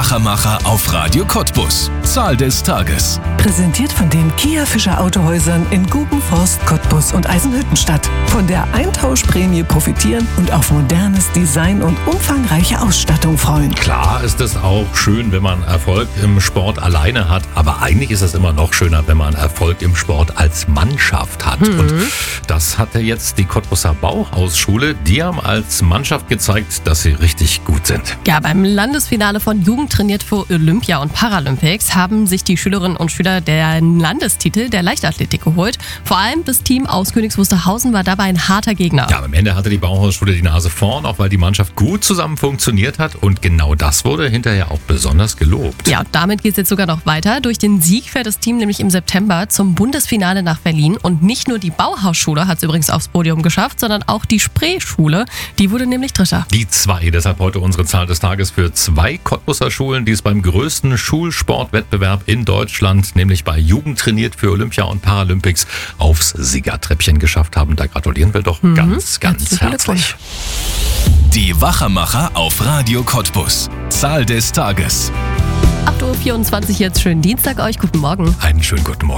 Wachamacher auf Radio Cottbus. Zahl des Tages. Präsentiert von den Kia Fischer Autohäusern in Gubenforst, Cottbus und Eisenhüttenstadt. Von der Eintauschprämie profitieren und auf modernes Design und umfangreiche Ausstattung freuen. Klar ist es auch schön, wenn man Erfolg im Sport alleine hat, aber eigentlich ist es immer noch schöner, wenn man Erfolg im Sport als Mannschaft hat. Und das hatte jetzt die Cottbuser Bauhausschule. Die haben als Mannschaft gezeigt, dass sie richtig gut sind. Ja, beim Landesfinale von Jugend trainiert für Olympia und Paralympics haben sich die Schülerinnen und Schüler den Landestitel der Leichtathletik geholt. Vor allem das Team aus Königs Wusterhausen war dabei ein harter Gegner. Ja, am Ende hatte die Bauhausschule die Nase vorn, auch weil die Mannschaft gut zusammen funktioniert hat. Und genau das wurde hinterher auch besonders gelobt. Ja, und damit geht es jetzt sogar noch weiter. Durch den Sieg fährt das Team nämlich im September zum Bundesfinale nach Berlin. Und nicht nur die Bauhausschule hat es übrigens aufs Podium geschafft, sondern auch die Spreeschule. Die wurde nämlich Dritter. Die 2, deshalb heute unsere Zahl des Tages für 2 Cottbuser Schulen, die es beim größten Schulsportwettbewerb in Deutschland, nämlich bei Jugend trainiert für Olympia und Paralympics, aufs Siegertreppchen geschafft haben. Da gratulieren wir doch ganz herzlich. Die Wachamacher auf Radio Cottbus. Zahl des Tages. 8.24 Uhr jetzt. Schönen Dienstag euch. Guten Morgen. Einen schönen guten Morgen.